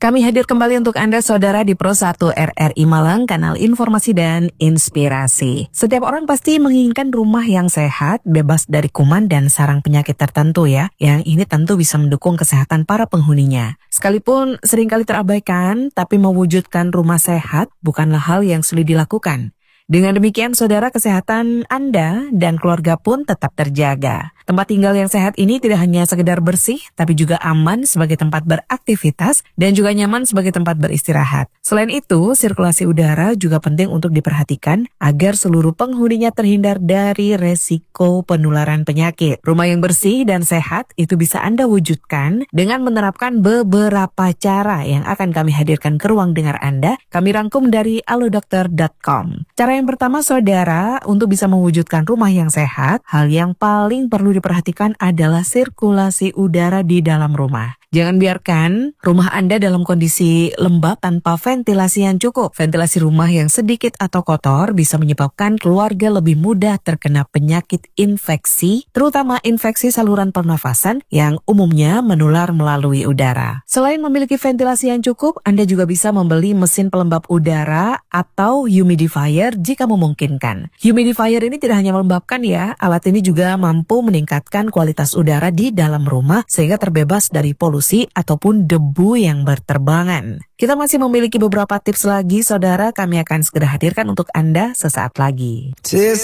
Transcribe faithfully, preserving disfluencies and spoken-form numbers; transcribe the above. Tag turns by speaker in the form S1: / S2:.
S1: Kami hadir kembali untuk Anda saudara di Pro satu R R I Malang, kanal informasi dan inspirasi. Setiap orang pasti menginginkan rumah yang sehat, bebas dari kuman dan sarang penyakit tertentu ya. Yang ini tentu bisa mendukung kesehatan para penghuninya. Sekalipun seringkali terabaikan, tapi mewujudkan rumah sehat bukanlah hal yang sulit dilakukan. Dengan demikian, saudara, kesehatan Anda dan keluarga pun tetap terjaga. Tempat tinggal yang sehat ini tidak hanya sekedar bersih, tapi juga aman sebagai tempat beraktivitas dan juga nyaman sebagai tempat beristirahat. Selain itu, sirkulasi udara juga penting untuk diperhatikan agar seluruh penghuninya terhindar dari resiko penularan penyakit. Rumah yang bersih dan sehat itu bisa Anda wujudkan dengan menerapkan beberapa cara yang akan kami hadirkan ke ruang dengar Anda. Kami rangkum dari alodokter dot com. Cara yang pertama, saudara, untuk bisa mewujudkan rumah yang sehat, hal yang paling perlu diperhatikan adalah sirkulasi udara di dalam rumah. Jangan biarkan rumah Anda dalam kondisi lembab tanpa ventilasi yang cukup. Ventilasi rumah yang sedikit atau kotor bisa menyebabkan keluarga lebih mudah terkena penyakit infeksi, terutama infeksi saluran pernafasan yang umumnya menular melalui udara. Selain memiliki ventilasi yang cukup, Anda juga bisa membeli mesin pelembab udara atau humidifier jika memungkinkan. Humidifier ini tidak hanya melembabkan ya, alat ini juga mampu meningkatkan kualitas udara di dalam rumah sehingga terbebas dari polusi ataupun debu yang berterbangan. Kita masih memiliki beberapa tips lagi, saudara. Kami akan segera hadirkan untuk Anda sesaat lagi.